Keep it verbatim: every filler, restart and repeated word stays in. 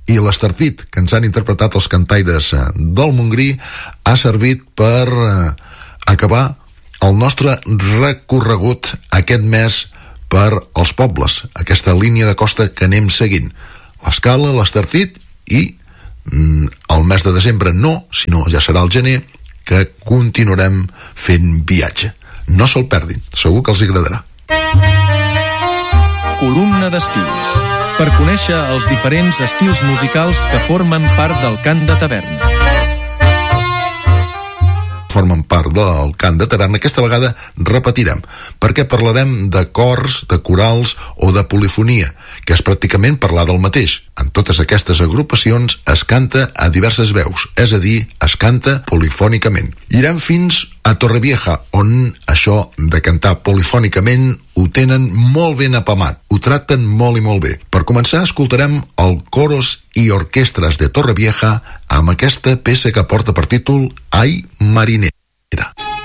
i l'Estartit, que ens han interpretat els cantaires del Montgrí, ha servit per eh, acabar el nostre recorregut aquest mes per als pobles, aquesta línia de costa que anem seguint. L'Escala, l'Estartit i mm, el mes de desembre no, sinó ja serà el gener que continuarem fent viatge. No se'l perdin, segur que els agradarà. Columna d'estils, per conèixer els diferents estils musicals que formen part del cant de taverna. Formen part del cant de taverna. Aquesta vegada repetirem, perquè parlarem de cors, de corals o de polifonia, que és pràcticament parlar del mateix. En totes aquestes agrupacions es canta a diverses veus, és a dir, es canta polifònicament. Irem fins a Torrevieja, on això de cantar polifònicament ho tenen molt ben apamat, ho tracten molt i molt bé. Per començar, escoltarem el Coros i Orquestres de Torrevieja amb aquesta peça que porta per títol Ai Mariner.